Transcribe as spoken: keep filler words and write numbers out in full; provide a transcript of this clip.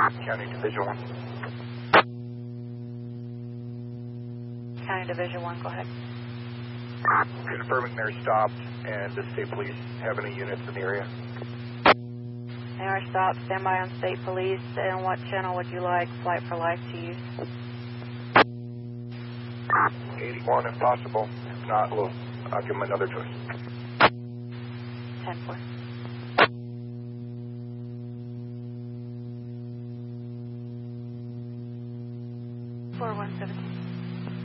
County Division one. County Division one, go ahead. Confirming they're stopped and the state police have any units in the area. They are stopped. Stand by on state police. And what channel would you like Flight for Life to use? eighty-one if possible. If not, we'll, I'll give them another choice. ten four. four one seventeen.